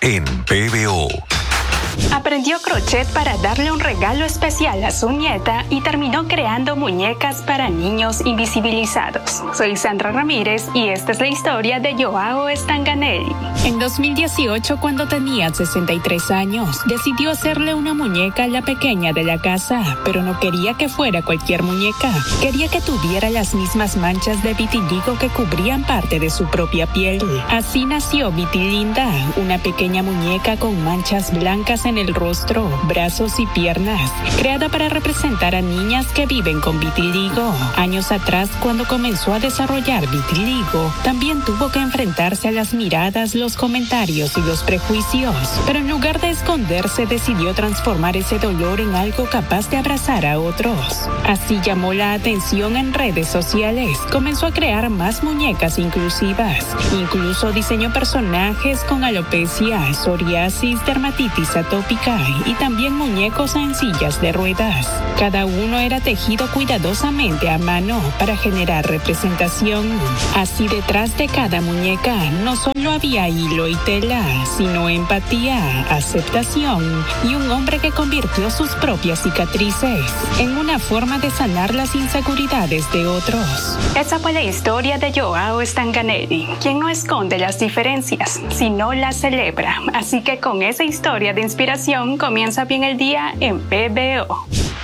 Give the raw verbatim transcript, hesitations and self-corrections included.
en P B O. Aprendió crochet para darle un regalo especial a su nieta y terminó creando muñecas para niños invisibilizados. Soy Sandra Ramírez y esta es la historia de Joao Stanganelli. En dos mil dieciocho, cuando tenía sesenta y tres años, decidió hacerle una muñeca a la pequeña de la casa, pero no quería que fuera cualquier muñeca. Quería que tuviera las mismas manchas de vitiligo que cubrían parte de su propia piel. Así nació Vitilinda, una pequeña muñeca con manchas blancas en el rostro, brazos y piernas, creada para representar a niñas que viven con vitiligo. Años atrás, cuando comenzó a desarrollar vitiligo, también tuvo que enfrentarse a las miradas, los comentarios y los prejuicios. Pero en lugar de esconderse, decidió transformar ese dolor en algo capaz de abrazar a otros. Así llamó la atención en redes sociales. Comenzó a crear más muñecas inclusivas. Incluso diseñó personajes con alopecia, psoriasis, dermatitis atópica y también muñecos en sillas de ruedas. Cada uno era tejido cuidadosamente a mano para generar representación. Así detrás de cada muñeca no solo había hilo y tela, sino empatía, aceptación y un hombre que convirtió sus propias cicatrices en una forma de sanar las inseguridades de otros. Esa fue la historia de Joao Stanganelli, quien no esconde las diferencias, sino las celebra. Así que con esa historia de inspiración comienza bien el día en P B O.